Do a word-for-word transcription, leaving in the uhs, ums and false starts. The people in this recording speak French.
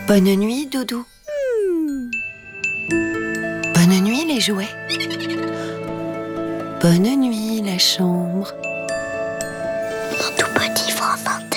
Bonne nuit, Doudou. Hmm. Bonne nuit, les jouets. Bonne nuit, la chambre. Mon tout petit France Inter.